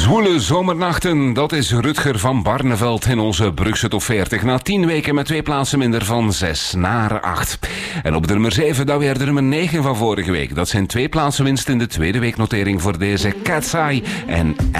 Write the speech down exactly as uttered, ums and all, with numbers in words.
Zwoele zomernachten, dat is Rutger van Barneveld in onze Brugse Top veertig. Na tien weken met twee plaatsen minder van zes naar acht. En op de nummer zeven, dat weer de nummer negen van vorige week. Dat zijn twee plaatsen winst in de tweede weeknotering voor deze Cat's Eye en